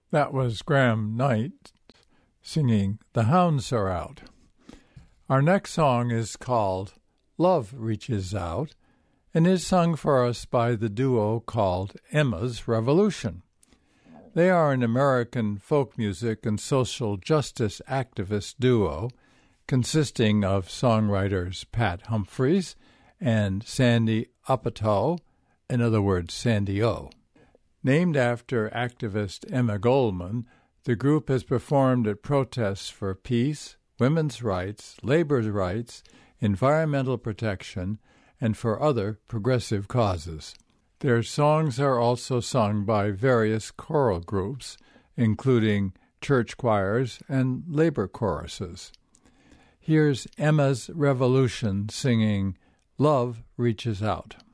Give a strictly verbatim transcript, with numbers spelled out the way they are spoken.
That was Graham Knight singing The Hounds Are Out. Our next song is called Love Reaches Out and is sung for us by the duo called Emma's Revolution. They are an American folk music and social justice activist duo consisting of songwriters Pat Humphries and Sandy Apatow, in other words, Sandy O. Named after activist Emma Goldman, the group has performed at protests for peace, women's rights, labor rights, environmental protection, and for other progressive causes. Their songs are also sung by various choral groups, including church choirs and labor choruses. Here's Emma's Revolution singing Love Reaches Out.